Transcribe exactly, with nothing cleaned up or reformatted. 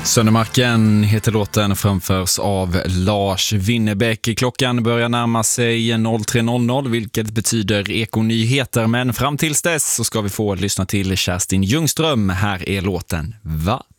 Söndermarken heter låten, framförs av Lars Winnerbäck. Klockan börjar närma sig noll tre noll noll, vilket betyder ekonyheter. Men fram tills dess så ska vi få lyssna till Kerstin Ljungström. Här är låten Va?